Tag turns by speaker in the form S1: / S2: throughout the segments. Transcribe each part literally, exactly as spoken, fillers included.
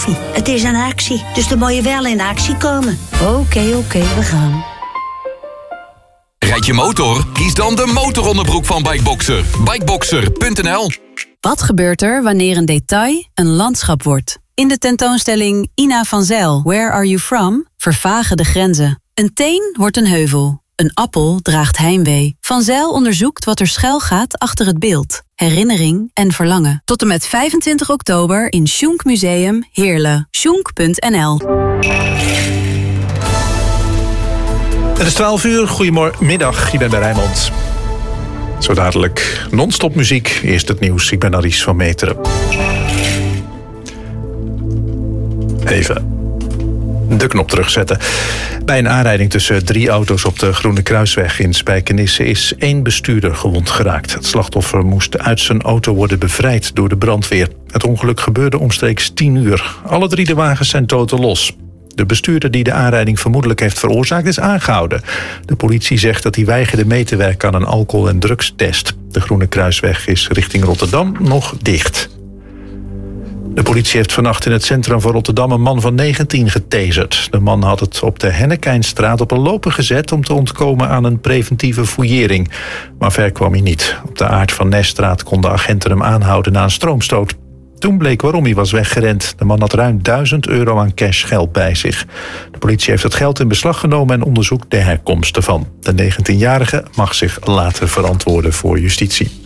S1: actie. Het is een actie, dus dan moet je wel in actie komen. Oké, okay, oké, okay, we gaan.
S2: Rijd je motor? Kies dan de motoronderbroek van Bikeboxer. Bikeboxer punt n l.
S3: Wat gebeurt er wanneer een detail een landschap wordt? In de tentoonstelling Ina van Zijl, Where Are You From? Vervagen de grenzen. Een teen wordt een heuvel. Een appel draagt heimwee. Van Zijl onderzoekt wat er schuil gaat achter het beeld. Herinnering en verlangen. Tot en met vijfentwintig oktober in Schunk Museum Heerlen. Schunk punt n l.
S4: Het is twaalf uur, goedemiddag, je bent bij Rijnmond. Zo dadelijk non-stop muziek, eerst het nieuws. Ik ben Aries van Meteren. Even de knop terugzetten. Bij een aanrijding tussen drie auto's op de Groene Kruisweg in Spijkenisse is één bestuurder gewond geraakt. Het slachtoffer moest uit zijn auto worden bevrijd door de brandweer. Het ongeluk gebeurde omstreeks tien uur. Alle drie de wagens zijn totaal los. De bestuurder die de aanrijding vermoedelijk heeft veroorzaakt is aangehouden. De politie zegt dat hij weigerde mee te werken aan een alcohol- en drugstest. De Groene Kruisweg is richting Rotterdam nog dicht. De politie heeft vannacht in het centrum van Rotterdam een man van negentien getaserd. De man had het op de Hennekijnstraat op een loper gezet om te ontkomen aan een preventieve fouillering. Maar ver kwam hij niet. Op de Aart van Nesstraat konden agenten hem aanhouden na een stroomstoot. Toen bleek waarom hij was weggerend. De man had ruim duizend euro aan cash geld bij zich. De politie heeft het geld in beslag genomen en onderzoekt de herkomst ervan. De negentienjarige mag zich later verantwoorden voor justitie.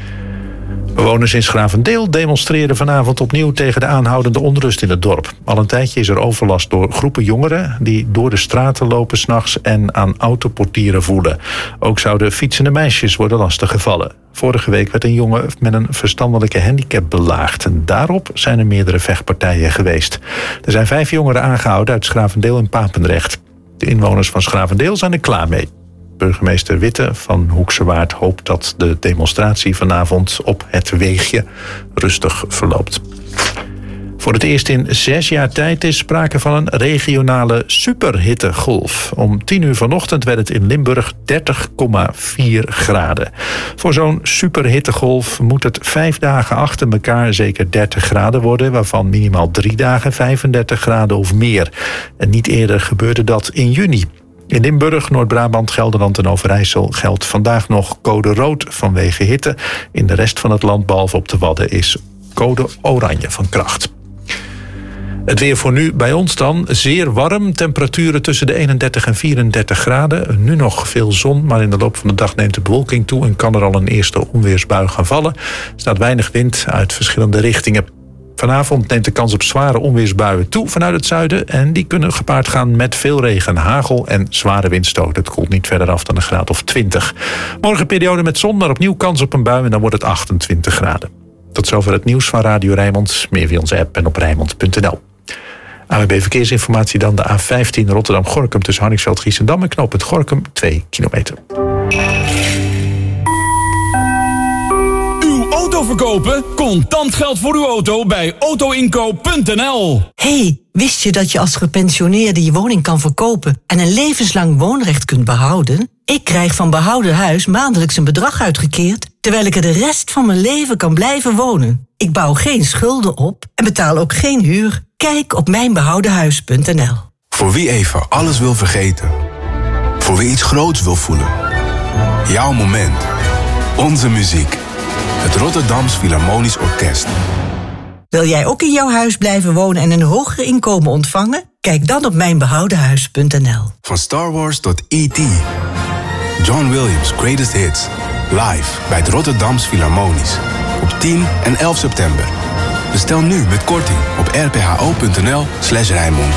S4: Bewoners in Schravendeel demonstreren vanavond opnieuw tegen de aanhoudende onrust in het dorp. Al een tijdje is er overlast door groepen jongeren die door de straten lopen 's nachts en aan autoportieren voelen. Ook zouden fietsende meisjes worden lastiggevallen. Vorige week werd een jongen met een verstandelijke handicap belaagd en daarop zijn er meerdere vechtpartijen geweest. Er zijn vijf jongeren aangehouden uit Schravendeel en Papendrecht. De inwoners van Schravendeel zijn er klaar mee. Burgemeester Witte van Hoekse Waard hoopt dat de demonstratie vanavond op het weegje rustig verloopt. Voor het eerst in zes jaar tijd is sprake van een regionale superhittegolf. Om tien uur vanochtend werd het in Limburg dertig komma vier graden. Voor zo'n superhittegolf moet het vijf dagen achter elkaar zeker dertig graden worden, waarvan minimaal drie dagen vijfendertig graden of meer. En niet eerder gebeurde dat in juni. In Limburg, Noord-Brabant, Gelderland en Overijssel geldt vandaag nog code rood vanwege hitte. In de rest van het land, behalve op de Wadden, is code oranje van kracht. Het weer voor nu bij ons dan. Zeer warm, temperaturen tussen de eenendertig en vierendertig graden. Nu nog veel zon, maar in de loop van de dag neemt de bewolking toe en kan er al een eerste onweersbui gaan vallen. Er staat weinig wind uit verschillende richtingen. Vanavond neemt de kans op zware onweersbuien toe vanuit het zuiden en die kunnen gepaard gaan met veel regen, hagel en zware windstoten. Het koelt niet verder af dan een graad of twintig. Morgen periode met zon, maar opnieuw kans op een bui en dan wordt het achtentwintig graden. Tot zover het nieuws van Radio Rijnmond. Meer via onze app en op rijnmond punt n l. A W B Verkeersinformatie dan de A vijftien Rotterdam-Gorinchem tussen Harningsveld-Giessendam en knooppunt Gorinchem twee kilometer.
S5: Auto verkopen? Contant geld voor uw auto bij auto inkoop punt n l.
S6: Hey, wist je dat je als gepensioneerde je woning kan verkopen en een levenslang woonrecht kunt behouden? Ik krijg van Behouden Huis maandelijks een bedrag uitgekeerd, terwijl ik er de rest van mijn leven kan blijven wonen. Ik bouw geen schulden op en betaal ook geen huur. Kijk op mijn behouden huis punt n l.
S7: Voor wie even alles wil vergeten. Voor wie iets groots wil voelen. Jouw moment. Onze muziek. Het Rotterdams Philharmonisch Orkest.
S6: Wil jij ook in jouw huis blijven wonen en een hoger inkomen ontvangen? Kijk dan op mijn behouden huis punt n l.
S7: Van Star Wars tot E T John Williams' Greatest Hits. Live bij het Rotterdams Philharmonisch. Op tien en elf september. Bestel nu met korting op r p h o punt n l slash Rijnmond.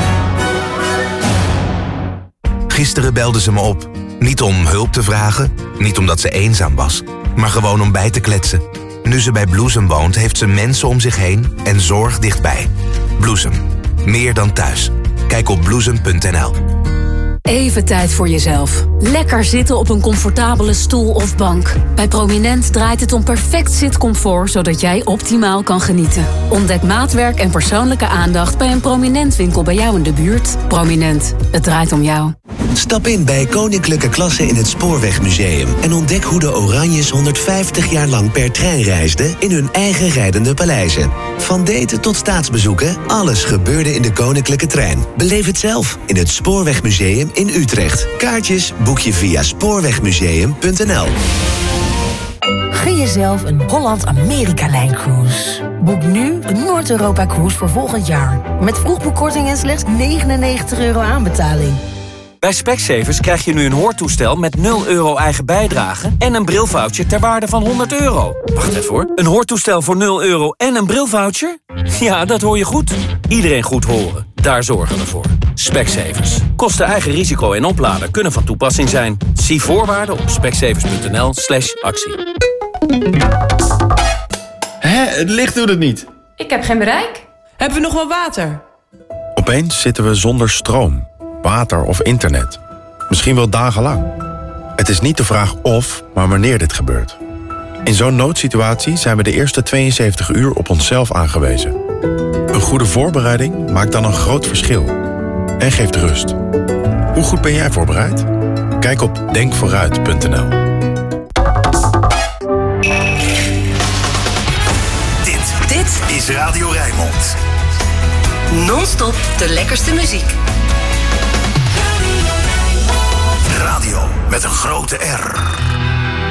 S8: Gisteren belde ze me op. Niet om hulp te vragen, niet omdat ze eenzaam was, maar gewoon om bij te kletsen. Nu ze bij Bloesem woont, heeft ze mensen om zich heen en zorg dichtbij. Bloesem. Meer dan thuis. Kijk op bloesem punt n l.
S9: Even tijd voor jezelf. Lekker zitten op een comfortabele stoel of bank. Bij Prominent draait het om perfect zitcomfort, zodat jij optimaal kan genieten. Ontdek maatwerk en persoonlijke aandacht bij een Prominent winkel bij jou in de buurt. Prominent. Het draait om jou.
S10: Stap in bij Koninklijke Klasse in het Spoorwegmuseum en ontdek hoe de Oranjes honderdvijftig jaar lang per trein reisden in hun eigen rijdende paleizen. Van daten tot staatsbezoeken, alles gebeurde in de Koninklijke Trein. Beleef het zelf in het Spoorwegmuseum in Utrecht. Kaartjes boek je via spoorwegmuseum punt n l.
S11: Gun jezelf een Holland-Amerika-lijncruise. Boek nu een Noord-Europa-cruise voor volgend jaar. Met vroegboekkorting en slechts negenennegentig euro aanbetaling.
S12: Bij Specsavers krijg je nu een hoortoestel met nul euro eigen bijdrage en een brilvoucher ter waarde van honderd euro. Wacht even hoor. Een hoortoestel voor nul euro en een brilvoucher? Ja, dat hoor je goed. Iedereen goed horen. Daar zorgen we voor. Specsavers. Kosten eigen risico en oplader kunnen van toepassing zijn. Zie voorwaarden op specsavers punt n l slash actie.
S13: Hé, het licht doet het niet.
S14: Ik heb geen bereik.
S15: Hebben we nog wel water?
S16: Opeens zitten we zonder stroom, water of internet. Misschien wel dagenlang. Het is niet de vraag of, maar wanneer dit gebeurt. In zo'n noodsituatie zijn we de eerste tweeënzeventig uur op onszelf aangewezen. Een goede voorbereiding maakt dan een groot verschil. En geeft rust. Hoe goed ben jij voorbereid? Kijk op denk vooruit punt n l.
S17: Dit, dit is Radio Rijnmond.
S18: Non-stop de lekkerste muziek.
S17: Radio met een grote R.